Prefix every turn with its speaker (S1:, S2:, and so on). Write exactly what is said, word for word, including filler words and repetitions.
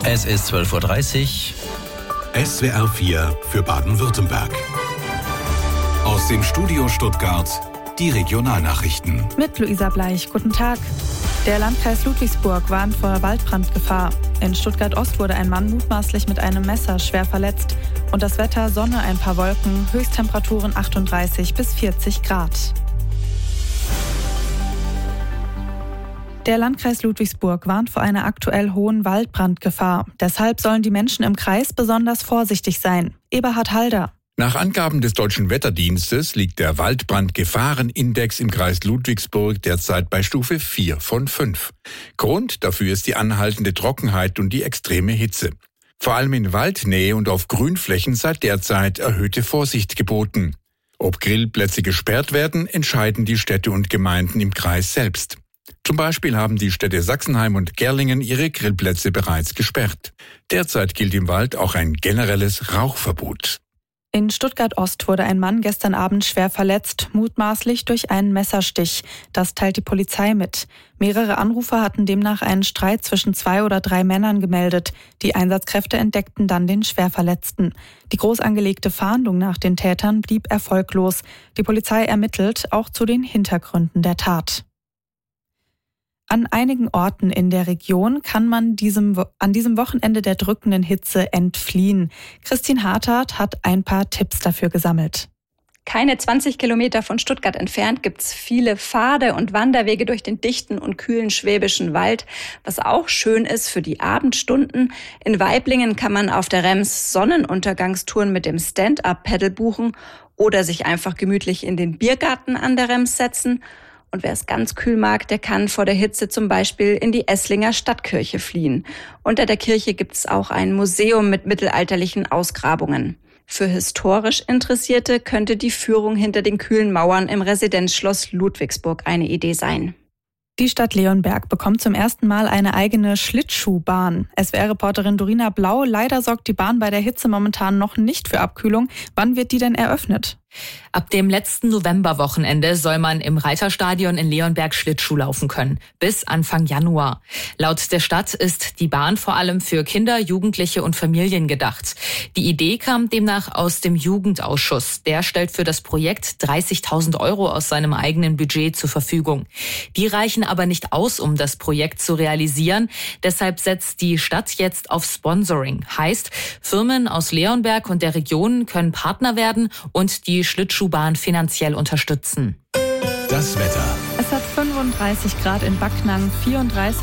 S1: Es ist zwölf Uhr dreißig.
S2: S W R vier für Baden-Württemberg. Aus dem Studio Stuttgart die Regionalnachrichten.
S3: Mit Luisa Bleich, guten Tag. Der Landkreis Ludwigsburg warnt vor Waldbrandgefahr. In Stuttgart-Ost wurde ein Mann mutmaßlich mit einem Messer schwer verletzt. Und das Wetter: Sonne, ein paar Wolken, Höchsttemperaturen achtunddreißig bis vierzig Grad. Der Landkreis Ludwigsburg warnt vor einer aktuell hohen Waldbrandgefahr. Deshalb sollen die Menschen im Kreis besonders vorsichtig sein. Eberhard Halder.
S4: Nach Angaben des Deutschen Wetterdienstes liegt der Waldbrandgefahrenindex im Kreis Ludwigsburg derzeit bei Stufe vier von fünf. Grund dafür ist die anhaltende Trockenheit und die extreme Hitze. Vor allem in Waldnähe und auf Grünflächen sei derzeit erhöhte Vorsicht geboten. Ob Grillplätze gesperrt werden, entscheiden die Städte und Gemeinden im Kreis selbst. Zum Beispiel haben die Städte Sachsenheim und Gerlingen ihre Grillplätze bereits gesperrt. Derzeit gilt im Wald auch ein generelles Rauchverbot.
S3: In Stuttgart-Ost wurde ein Mann gestern Abend schwer verletzt, mutmaßlich durch einen Messerstich. Das teilt die Polizei mit. Mehrere Anrufer hatten demnach einen Streit zwischen zwei oder drei Männern gemeldet. Die Einsatzkräfte entdeckten dann den Schwerverletzten. Die groß angelegte Fahndung nach den Tätern blieb erfolglos. Die Polizei ermittelt auch zu den Hintergründen der Tat. An einigen Orten in der Region kann man diesem, an diesem Wochenende der drückenden Hitze entfliehen. Christine Hartert hat ein paar Tipps dafür gesammelt.
S5: Keine zwanzig Kilometer von Stuttgart entfernt gibt's viele Pfade und Wanderwege durch den dichten und kühlen Schwäbischen Wald, was auch schön ist für die Abendstunden. In Waiblingen kann man auf der Rems Sonnenuntergangstouren mit dem Stand-Up-Paddle buchen oder sich einfach gemütlich in den Biergarten an der Rems setzen. Und wer es ganz kühl mag, der kann vor der Hitze zum Beispiel in die Esslinger Stadtkirche fliehen. Unter der Kirche gibt's auch ein Museum mit mittelalterlichen Ausgrabungen. Für historisch Interessierte könnte die Führung hinter den kühlen Mauern im Residenzschloss Ludwigsburg eine Idee sein.
S3: Die Stadt Leonberg bekommt zum ersten Mal eine eigene Schlittschuhbahn. S W R-Reporterin Dorina Blau, leider sorgt die Bahn bei der Hitze momentan noch nicht für Abkühlung. Wann wird die denn eröffnet?
S6: Ab dem letzten Novemberwochenende soll man im Reiterstadion in Leonberg Schlittschuh laufen können, bis Anfang Januar. Laut der Stadt ist die Bahn vor allem für Kinder, Jugendliche und Familien gedacht. Die Idee kam demnach aus dem Jugendausschuss. Der stellt für das Projekt dreißigtausend Euro aus seinem eigenen Budget zur Verfügung. Die reichen aber nicht aus, um das Projekt zu realisieren. Deshalb setzt die Stadt jetzt auf Sponsoring. Heißt, Firmen aus Leonberg und der Region können Partner werden und die Schlittschuhbahn finanziell unterstützen.
S2: Das Wetter.
S3: Es hat fünfunddreißig Grad in Backnang, vierunddreißig